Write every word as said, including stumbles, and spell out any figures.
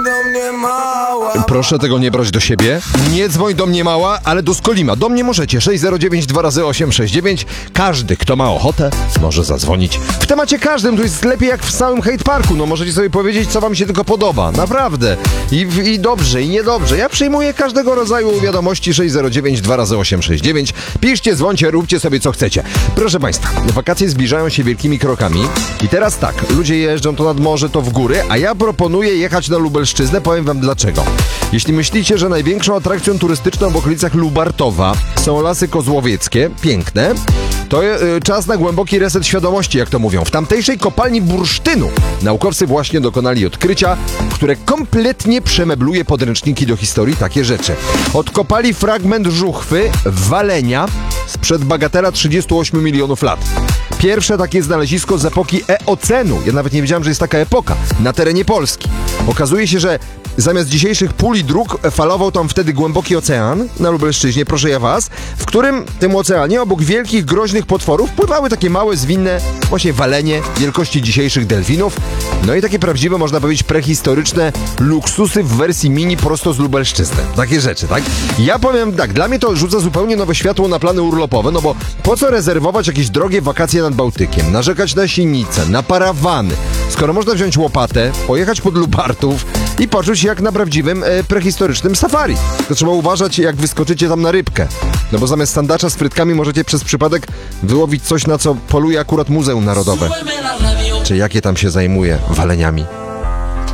Do mnie mała. Proszę tego nie brać do siebie. Nie dzwoń do mnie mała, ale do Skolima. Do mnie możecie. sześć zero dziewięć dwa razy osiem sześć dziewięć. Każdy, kto ma ochotę, może zadzwonić. W temacie każdym to jest lepiej jak w całym hate parku. No możecie sobie powiedzieć, co wam się tylko podoba. Naprawdę. I, I dobrze, i niedobrze. Ja przyjmuję każdego rodzaju wiadomości. Sześć zero dziewięć dwa razy osiem sześć dziewięć. Piszcie, dzwońcie, róbcie sobie co chcecie. Proszę państwa, wakacje zbliżają się wielkimi krokami. I teraz tak, ludzie jeżdżą to nad morze, to w góry, a ja proponuję jechać na Lubelszczyznę. Powiem wam dlaczego. Jeśli myślicie, że największą atrakcją turystyczną w okolicach Lubartowa są Lasy Kozłowieckie, piękne, to y, czas na głęboki reset świadomości, jak to mówią. W tamtejszej kopalni bursztynu naukowcy właśnie dokonali odkrycia, które kompletnie przemebluje podręczniki do historii takie rzeczy. Odkopali fragment żuchwy walenia sprzed bagatela trzydziestu ośmiu milionów lat. Pierwsze takie znalezisko z epoki eocenu. Ja nawet nie wiedziałem, że jest taka epoka na terenie Polski. Okazuje się, że zamiast dzisiejszych pól i dróg falował tam wtedy głęboki ocean na Lubelszczyźnie, proszę ja was, w którym w tym oceanie obok wielkich, groźnych potworów pływały takie małe, zwinne właśnie walenie wielkości dzisiejszych delfinów. No i takie prawdziwe, można powiedzieć, prehistoryczne luksusy w wersji mini prosto z Lubelszczyzny. Takie rzeczy, tak? Ja powiem tak, dla mnie to rzuca zupełnie nowe światło na plany urlopowe, no bo po co rezerwować jakieś drogie wakacje nad Bałtykiem, narzekać na sinice, na parawany, skoro można wziąć łopatę, pojechać pod Lubartów i poczuć jak na prawdziwym e, prehistorycznym safari. To trzeba uważać, jak wyskoczycie tam na rybkę. No bo zamiast sandacza z frytkami możecie przez przypadek wyłowić coś, na co poluje akurat Muzeum Narodowe. Czy jakie tam się zajmuje waleniami.